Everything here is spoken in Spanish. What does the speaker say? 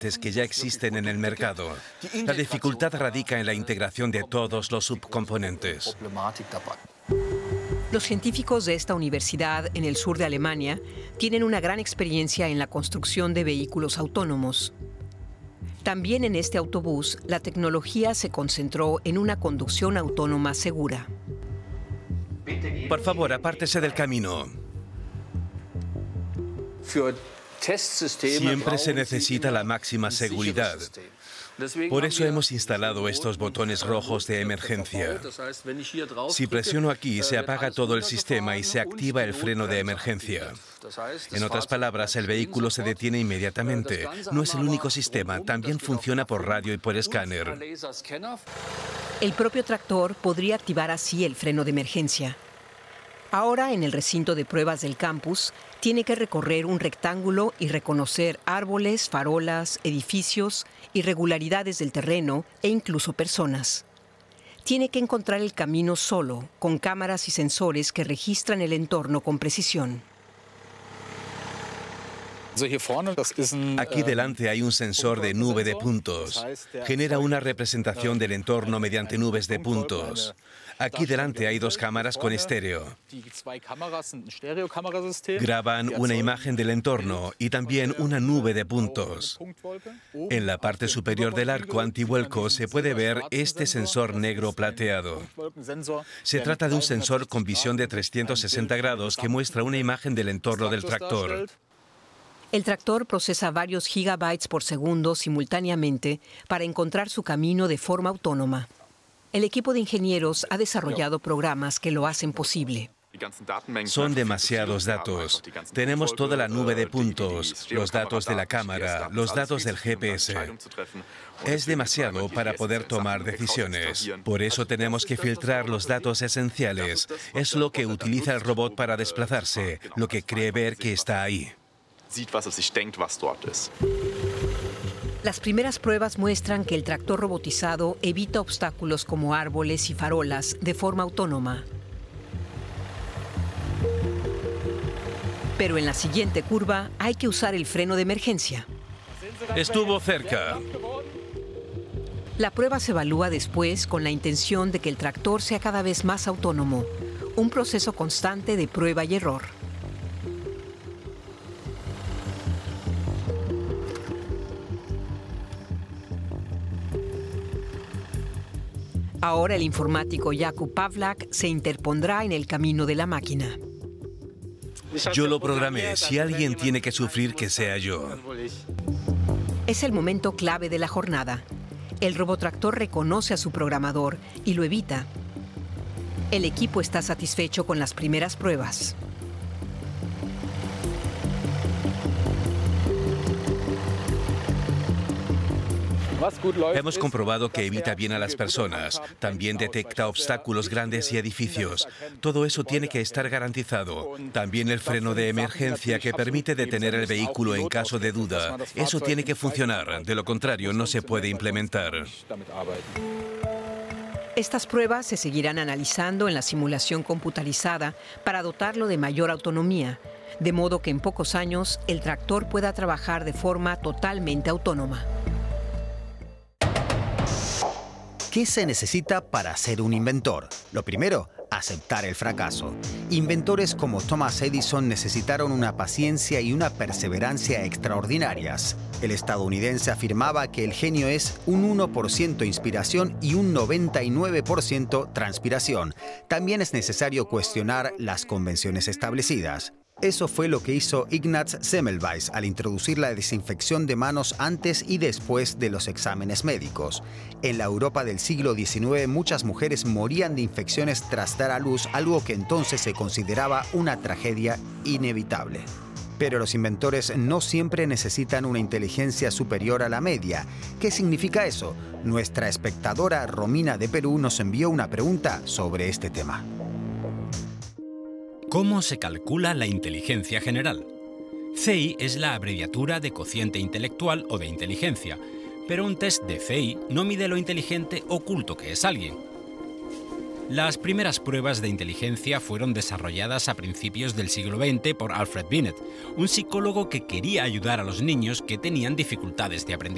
que ya existen en el mercado. La dificultad radica en la integración de todos los subcomponentes. Los científicos de esta universidad en el sur de Alemania tienen una gran experiencia en la construcción de vehículos autónomos. También en este autobús, la tecnología se concentró en una conducción autónoma segura. Por favor, apártese del camino. Siempre se necesita la máxima seguridad. Por eso hemos instalado estos botones rojos de emergencia. Si presiono aquí, se apaga todo el sistema y se activa el freno de emergencia. En otras palabras, el vehículo se detiene inmediatamente. No es el único sistema, también funciona por radio y por escáner. El propio tractor podría activar así el freno de emergencia. Ahora, en el recinto de pruebas del campus, tiene que recorrer un rectángulo y reconocer árboles, farolas, edificios, irregularidades del terreno e incluso personas. Tiene que encontrar el camino solo, con cámaras y sensores que registran el entorno con precisión. Aquí delante hay un sensor de nube de puntos. Genera una representación del entorno mediante nubes de puntos. Aquí delante hay dos cámaras con estéreo. Graban una imagen del entorno y también una nube de puntos. En la parte superior del arco antivuelco se puede ver este sensor negro plateado. Se trata de un sensor con visión de 360 grados que muestra una imagen del entorno del tractor. El tractor procesa varios gigabytes por segundo simultáneamente para encontrar su camino de forma autónoma. El equipo de ingenieros ha desarrollado programas que lo hacen posible. Son demasiados datos. Tenemos toda la nube de puntos, los datos de la cámara, los datos del GPS. Es demasiado para poder tomar decisiones. Por eso tenemos que filtrar los datos esenciales. Es lo que utiliza el robot para desplazarse, lo que cree ver que está ahí. Las primeras pruebas muestran que el tractor robotizado evita obstáculos como árboles y farolas de forma autónoma. Pero en la siguiente curva hay que usar el freno de emergencia. Estuvo cerca. La prueba se evalúa después con la intención de que el tractor sea cada vez más autónomo, un proceso constante de prueba y error. Ahora el informático Jakub Pawlak se interpondrá en el camino de la máquina. Yo lo programé. Si alguien tiene que sufrir, que sea yo. Es el momento clave de la jornada. El robotractor reconoce a su programador y lo evita. El equipo está satisfecho con las primeras pruebas. Hemos comprobado que evita bien a las personas. También detecta obstáculos grandes y edificios. Todo eso tiene que estar garantizado. También el freno de emergencia que permite detener el vehículo en caso de duda. Eso tiene que funcionar. De lo contrario, no se puede implementar. Estas pruebas se seguirán analizando en la simulación computarizada para dotarlo de mayor autonomía, de modo que en pocos años el tractor pueda trabajar de forma totalmente autónoma. ¿Qué se necesita para ser un inventor? Lo primero, aceptar el fracaso. Inventores como Thomas Edison necesitaron una paciencia y una perseverancia extraordinarias. El estadounidense afirmaba que el genio es un 1% inspiración y un 99% transpiración. También es necesario cuestionar las convenciones establecidas. Eso fue lo que hizo Ignaz Semmelweis al introducir la desinfección de manos antes y después de los exámenes médicos. En la Europa del siglo XIX, muchas mujeres morían de infecciones tras dar a luz, algo que entonces se consideraba una tragedia inevitable. Pero los inventores no siempre necesitan una inteligencia superior a la media. ¿Qué significa eso? Nuestra espectadora Romina de Perú nos envió una pregunta sobre este tema. ¿Cómo se calcula la inteligencia general? CI es la abreviatura de cociente intelectual o de inteligencia, pero un test de CI no mide lo inteligente o culto que es alguien. Las primeras pruebas de inteligencia fueron desarrolladas a principios del siglo XX por Alfred Binet, un psicólogo que quería ayudar a los niños que tenían dificultades de aprendizaje.